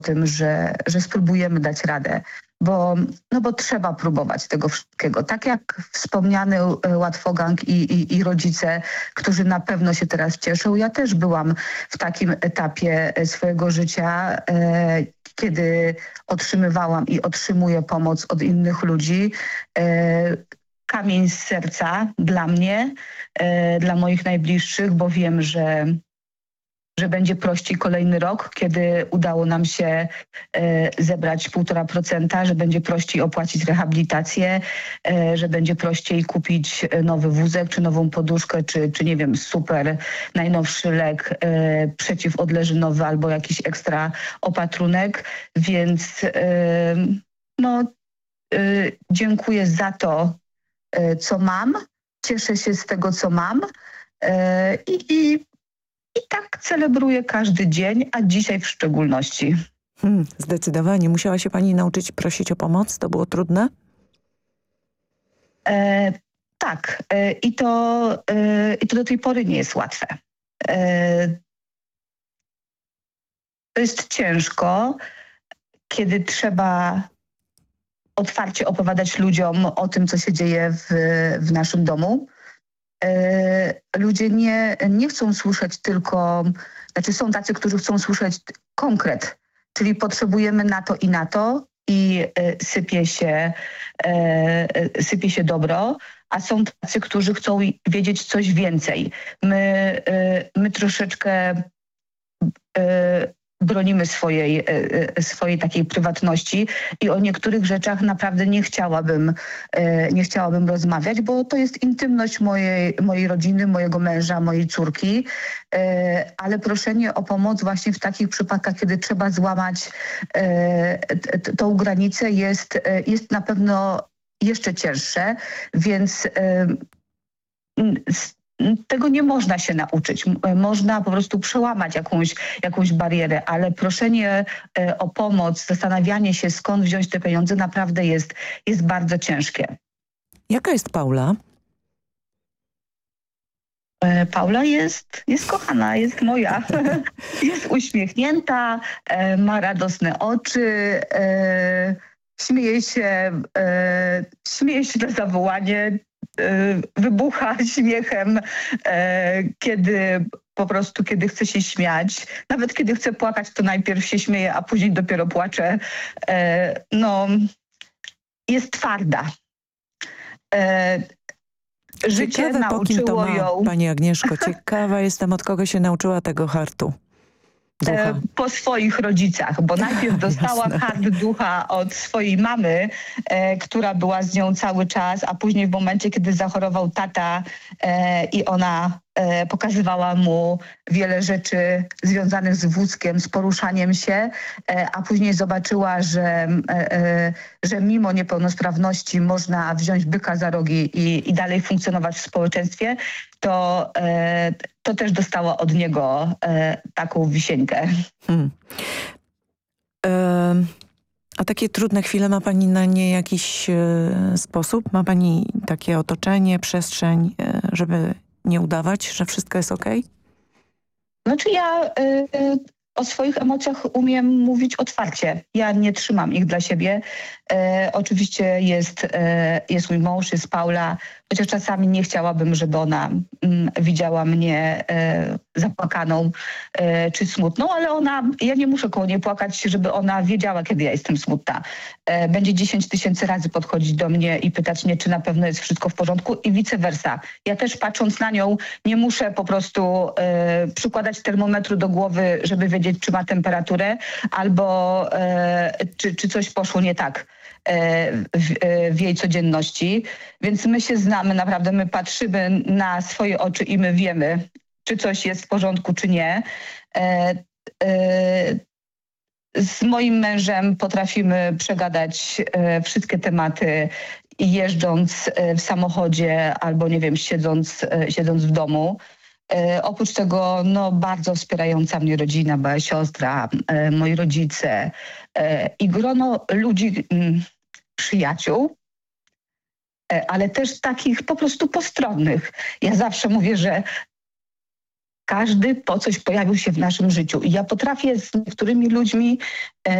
tym, że spróbujemy dać radę. Bo trzeba próbować tego wszystkiego. Tak jak wspomniany łatwogang i rodzice, którzy na pewno się teraz cieszą. Ja też byłam w takim etapie swojego życia, kiedy otrzymywałam i otrzymuję pomoc od innych ludzi. Kamień z serca dla mnie, dla moich najbliższych, bo wiem, że będzie prościej kolejny rok, kiedy udało nam się zebrać 1,5%, że będzie prościej opłacić rehabilitację, że będzie prościej kupić nowy wózek, czy nową poduszkę, czy nie wiem, super najnowszy lek przeciwodleżynowy albo jakiś ekstra opatrunek. Więc dziękuję za to, co mam. Cieszę się z tego, co mam. I tak celebruję każdy dzień, a dzisiaj w szczególności. Zdecydowanie. Musiała się pani nauczyć prosić o pomoc? To było trudne? Tak. I to do tej pory nie jest łatwe. To jest ciężko, kiedy trzeba otwarcie opowiadać ludziom o tym, co się dzieje w naszym domu. Ludzie nie chcą słyszeć tylko, znaczy są tacy, którzy chcą słyszeć konkret, czyli potrzebujemy na to i sypie się dobro, a są tacy, którzy chcą wiedzieć coś więcej. My troszeczkę bronimy swojej takiej prywatności i o niektórych rzeczach naprawdę nie chciałabym rozmawiać, bo to jest intymność mojej rodziny, mojego męża, mojej córki, ale proszenie o pomoc właśnie w takich przypadkach, kiedy trzeba złamać tą granicę jest na pewno jeszcze cięższe, więc tego nie można się nauczyć. Można po prostu przełamać jakąś barierę, ale proszenie o pomoc, zastanawianie się, skąd wziąć te pieniądze, naprawdę jest bardzo ciężkie. Jaka jest Paula? Paula jest kochana, jest moja. Jest uśmiechnięta, ma radosne oczy, śmieje się na zawołanie, wybucha śmiechem, kiedy chce się śmiać. Nawet kiedy chce płakać, to najpierw się śmieje, a później dopiero płacze. Jest twarda. Życie Ciekawe, nauczyło ją... Pani Agnieszko, ciekawa jestem, od kogo się nauczyła tego hartu. Ducha. Po swoich rodzicach, bo najpierw dostała hart ducha od swojej mamy, która była z nią cały czas, a później w momencie, kiedy zachorował tata i ona pokazywała mu wiele rzeczy związanych z wózkiem, z poruszaniem się, a później zobaczyła, że mimo niepełnosprawności można wziąć byka za rogi i dalej funkcjonować w społeczeństwie, to też dostała od niego taką wisienkę. A takie trudne chwile, ma pani na nie jakiś sposób? Ma pani takie otoczenie, przestrzeń, żeby nie udawać, że wszystko jest okej? Znaczy ja o swoich emocjach umiem mówić otwarcie. Ja nie trzymam ich dla siebie. Oczywiście jest mój mąż, jest Paula, chociaż czasami nie chciałabym, żeby ona widziała mnie zapłakaną czy smutną, ale ja nie muszę koło niej płakać, żeby ona wiedziała, kiedy ja jestem smutna. Będzie 10 000 razy podchodzić do mnie i pytać mnie, czy na pewno jest wszystko w porządku i vice versa. Ja też patrząc na nią nie muszę po prostu przykładać termometru do głowy, żeby wiedzieć, czy ma temperaturę albo czy coś poszło nie tak w jej codzienności. Więc my się znamy naprawdę, my patrzymy na swoje oczy i my wiemy, czy coś jest w porządku, czy nie. Z moim mężem potrafimy przegadać wszystkie tematy jeżdżąc w samochodzie albo, nie wiem, siedząc w domu. Oprócz tego bardzo wspierająca mnie rodzina, moja siostra, moi rodzice i grono ludzi, przyjaciół, ale też takich po prostu postronnych. Ja zawsze mówię, że każdy po coś pojawił się w naszym życiu. I ja potrafię z niektórymi ludźmi